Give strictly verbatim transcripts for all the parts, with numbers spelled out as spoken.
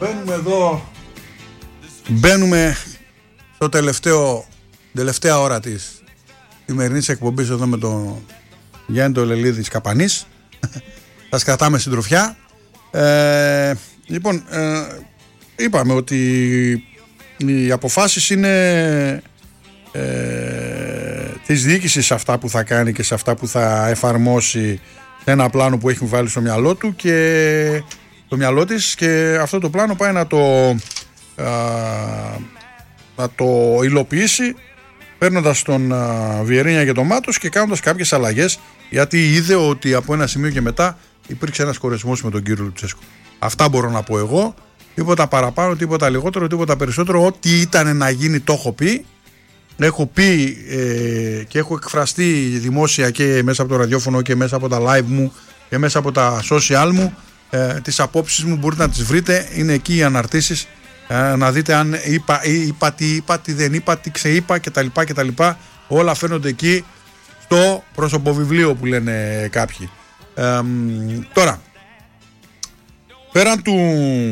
Μπαίνουμε εδώ. Μπαίνουμε στο τελευταίο, τελευταία ώρα της σημερινής εκπομπής εδώ με τον Γιάννη τον Λελίδη Καπανής. Θα σκατάμε συντροφιά. Ε, λοιπόν, ε, είπαμε ότι οι αποφάσεις είναι ε, της διοίκησης σε αυτά που θα κάνει και σε αυτά που θα εφαρμόσει ένα πλάνο που έχει βάλει στο μυαλό του και το μυαλό της, και αυτό το πλάνο πάει να το α, να το υλοποιήσει παίρνοντας τον Βιερίνια και τον Μάτος και κάνοντας κάποιες αλλαγές, γιατί είδε ότι από ένα σημείο και μετά υπήρξε ένας κορεσμός με τον κύριο Λουτσέσκου. Αυτά μπορώ να πω εγώ, τίποτα παραπάνω, τίποτα λιγότερο, τίποτα περισσότερο. Ό,τι ήταν να γίνει το έχω πει. Έχω πει ε, και έχω εκφραστεί δημόσια και μέσα από το ραδιόφωνο και μέσα από τα live μου και μέσα από τα social μου. Ε, τις απόψεις μου μπορείτε να τις βρείτε, είναι εκεί οι αναρτήσεις, ε, να δείτε αν είπα, είπα τι είπα, τι δεν είπα, τι ξεείπα κτλ, κτλ. Όλα φαίνονται εκεί στο προσωποβιβλίο που λένε κάποιοι. Ε, τώρα, πέραν του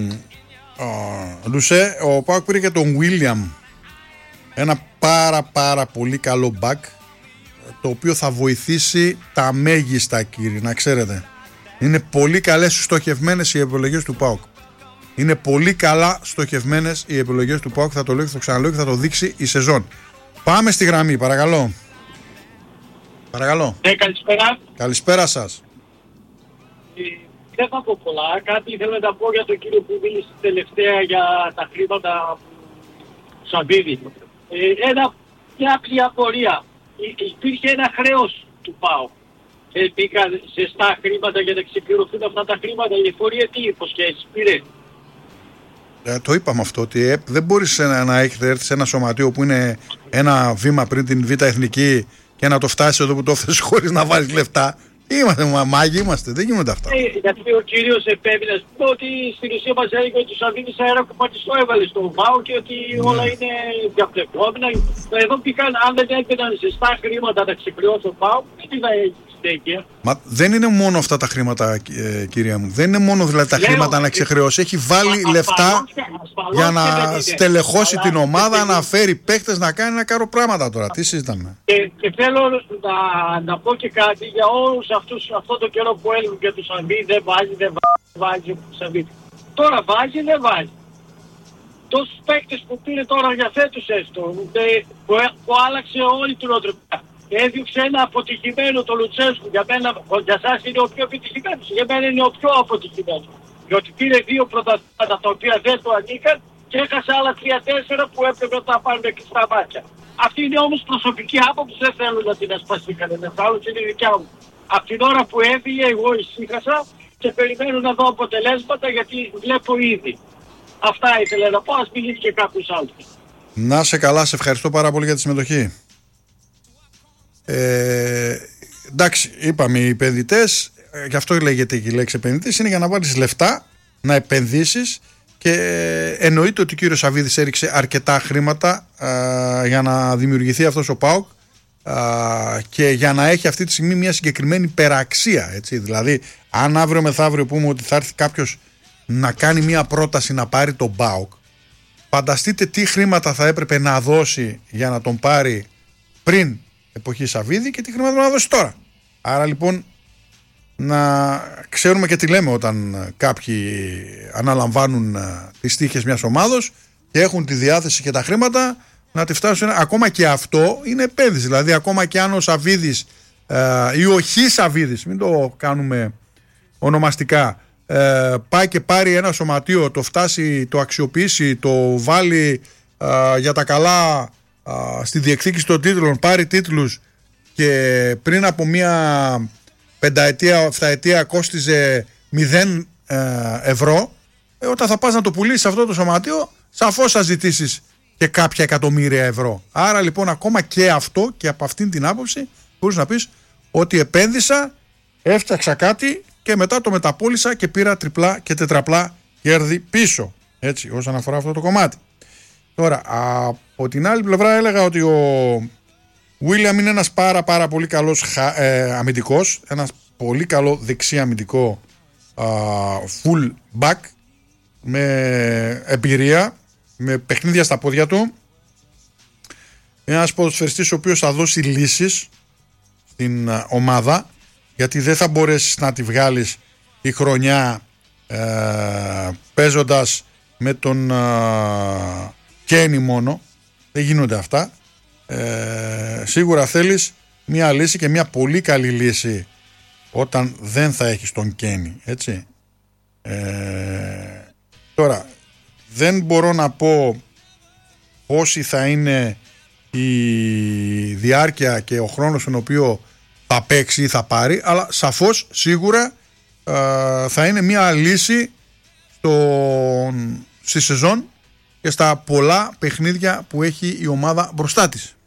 ε, Λουσέ, ο ΠΑΟΚ πήρε και τον Βίλιαμ, ένα πάρα πάρα πολύ καλό back, το οποίο θα βοηθήσει τα μέγιστα, κύριοι, να ξέρετε. Είναι πολύ καλές στοχευμένες οι επιλογές του ΠΑΟΚ. Είναι πολύ καλά στοχευμένες οι επιλογές του ΠΑΟΚ. Θα το λέω και θα το ξαναλέω και θα το δείξει η σεζόν. Πάμε στη γραμμή, παρακαλώ. Παρακαλώ. Ε, καλησπέρα. Καλησπέρα σας. Ε, δεν θα πω πολλά. Κάτι θέλω να πω για τον κύριο που μίλησε τελευταία για τα χρήματα του Σαββίδη. Ε, ένα, μια απλή απορία. Υπήρχε ένα χρέος του ΠΑΟΚ. Ε, μπήκαν ζεστά χρήματα για να ξεπληρωθούν αυτά τα χρήματα. Η εφορία τι υποσχέσεις πήρε? Ε, το είπαμε αυτό, ότι ε, δεν μπορείς να, να έχετε έρθει σε ένα σωματείο που είναι ένα βήμα πριν την Β' Εθνική και να το φτάσει εδώ που το έφτασε χωρίς να βάλεις λεφτά. Είμαστε μα, μάγοι, είμαστε, δεν γίνονται αυτά. Ε, γιατί ο κύριος επέμεινε ότι στην ουσία μας έλεγε ότι ο Σαββίδης αεροκομματιστό έβαλε στο ΠΑΟΚ και ότι ναι. όλα είναι διαπλεκόμενα. Εδώ πήγαν, αν δεν έπαιρναν ζεστά χρήματα να ξεπληρώσει ο ΠΑΟΚ, τι θα έχει συνέχεια. Μα δεν είναι μόνο αυτά τα χρήματα, ε, κυρία μου. Δεν είναι μόνο δηλαδή τα Λέω, χρήματα να ξεχρεώσει. Έχει βάλει α, λεφτά ασφαλώς, ασφαλώς για να στελεχώσει την ομάδα, να φέρει παίχτες, να κάνει ένα κάρο πράγματα τώρα. Τι συζητάμε. Και, και θέλω να, να πω και κάτι για όλους αυτούς, αυτό το καιρό που έλεγαν για τους Σαββίδη, δεν βάζει, δεν βάζει, δεν βάζει. Τώρα βάζει, δεν βάζει. Τόσους παίκτες που πήρε τώρα για φέτος έστω, που, που άλλαξε όλη την οτροπία. Έδιωξε ένα αποτυχημένο το Λουτσέσκου. Για μένα, για εσάς είναι ο πιο επιτυχημένος. Για μένα είναι ο πιο αποτυχημένος. Διότι πήρε δύο πρωταθλήματα τα οποία δεν του ανήκαν και έχασε άλλα τρία-τέσσερα που έπρεπε να τα πάρουν κλειστά μάτια. Αυτή είναι όμως προσωπική άποψη, δεν θέλω να την ασπαστεί κανένας άλλος, είναι η δικιά μου. Από την ώρα που έφυγε εγώ ησύχασα και περιμένω να δω αποτελέσματα γιατί βλέπω ήδη. Αυτά ήθελα να πω, ας μιλήσει και κάποιος άλλος. Να σε καλά, σε ευχαριστώ πάρα πολύ για τη συμμετοχή. Ε, εντάξει, είπαμε οι επενδυτές, γι' αυτό λέγεται και η λέξη επενδυτής, είναι για να βάλεις λεφτά, να επενδύσεις, και εννοείται ότι ο κύριος Σαββίδης έριξε αρκετά χρήματα α, για να δημιουργηθεί αυτός ο ΠΑΟΚ α, και για να έχει αυτή τη στιγμή μια συγκεκριμένη υπεραξία, έτσι. Δηλαδή αν αύριο μεθαύριο πούμε ότι θα έρθει κάποιος να κάνει μια πρόταση να πάρει τον ΠΑΟΚ, φανταστείτε τι χρήματα θα έπρεπε να δώσει για να τον πάρει πριν εποχή Σαββίδη και τι χρήματα να δώσει τώρα. Άρα λοιπόν να ξέρουμε και τι λέμε όταν κάποιοι αναλαμβάνουν τις τύχες μιας ομάδος και έχουν τη διάθεση και τα χρήματα να τη φτάσουν. Ακόμα και αυτό είναι επένδυση. Δηλαδή ακόμα και αν ο Σαββίδης ε, ή ο Χ Σαββίδης, μην το κάνουμε ονομαστικά, ε, πάει και πάρει ένα σωματείο, το φτάσει, το αξιοποιήσει, το βάλει ε, για τα καλά ε, στη διεκδίκηση των τίτλων, πάρει τίτλους και πριν από μια πενταετία, εφταετία κόστιζε μηδέν ευρώ, ε, όταν θα πας να το πουλήσεις αυτό το σωματείο, σαφώς θα ζητήσεις και κάποια εκατομμύρια ευρώ. Άρα λοιπόν ακόμα και αυτό, και από αυτήν την άποψη μπορείς να πεις ότι επένδυσα, έφτιαξα κάτι και μετά το μεταπόλησα και πήρα τριπλά και τετραπλά κέρδη πίσω. Έτσι, όσον αφορά αυτό το κομμάτι. Τώρα, από την άλλη πλευρά έλεγα ότι ο Βίλιαμ είναι ένας πάρα πάρα πολύ καλός ε, αμυντικός, ένας πολύ καλό δεξί αμυντικό uh, full back, με εμπειρία, με παιχνίδια στα πόδια του, ένας ποδοσφαιριστής ο οποίος θα δώσει λύσεις στην ομάδα, γιατί δεν θα μπορέσεις να τη βγάλεις τη χρονιά ε, παίζοντας με τον ε, Κένι μόνο. Δεν γίνονται αυτά. ε, Σίγουρα θέλεις μια λύση και μια πολύ καλή λύση όταν δεν θα έχεις τον Κένι, έτσι. ε, Τώρα δεν μπορώ να πω πόση θα είναι η διάρκεια και ο χρόνος στον οποίο θα παίξει ή θα πάρει, αλλά σαφώς σίγουρα ε, θα είναι μια λύση στο, στη σεζόν και στα πολλά παιχνίδια που έχει η ομάδα μπροστά της.